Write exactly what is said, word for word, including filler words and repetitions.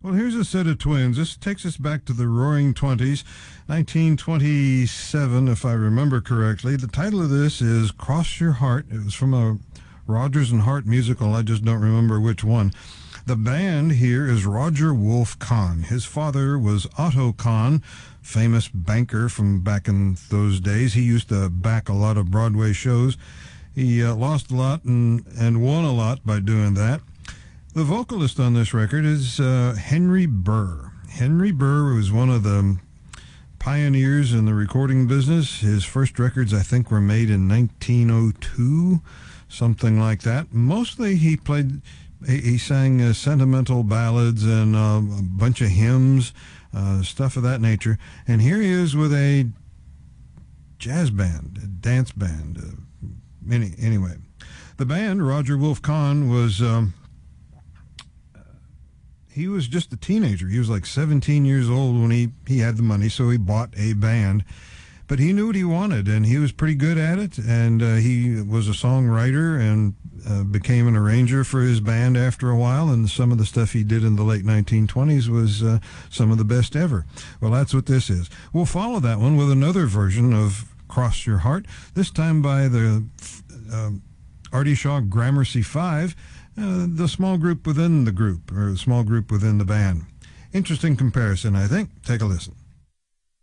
Well, here's a set of twins. This takes us back to the Roaring Twenties, nineteen twenty-seven, if I remember correctly. The title of this is Cross Your Heart. It was from a Rodgers and Hart musical. I just don't remember which one. The band here is Roger Wolf Kahn. His father was Otto Kahn, famous banker from back in those days. He used to back a lot of Broadway shows. He uh, lost a lot and, and won a lot by doing that. The vocalist on this record is uh, Henry Burr. Henry Burr was one of the pioneers in the recording business. His first records, I think, were made in nineteen oh two, something like that. Mostly he played, he, he sang uh, sentimental ballads and uh, a bunch of hymns, uh, stuff of that nature. And here he is with a jazz band, a dance band. Uh, any, anyway, the band, Roger Wolf Kahn, was... Um, He was just a teenager. He was like seventeen years old when he, he had the money, so he bought a band. But he knew what he wanted, and he was pretty good at it, and uh, he was a songwriter and uh, became an arranger for his band after a while, and some of the stuff he did in the late nineteen twenties was uh, some of the best ever. Well, that's what this is. We'll follow that one with another version of Cross Your Heart, this time by the uh, Artie Shaw Gramercy Five, Uh, the small group within the group, or the small group within the band. Interesting comparison, I think. Take a listen.